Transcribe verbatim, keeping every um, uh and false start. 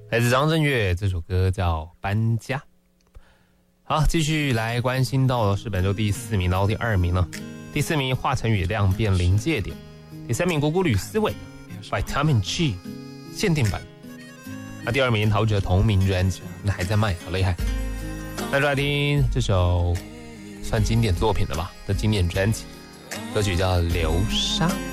来自张震岳，这首歌叫《搬家》。好，继续来关心到的是本周第四名到第二名呢。第四名华晨宇量变临界点，第三名谷谷吕思伟 Vitamin G 限定版。那第二名陶喆同名专辑，那还在卖，好厉害。那就来听这首算经典作品了吧的经典专辑，歌曲叫《流沙》。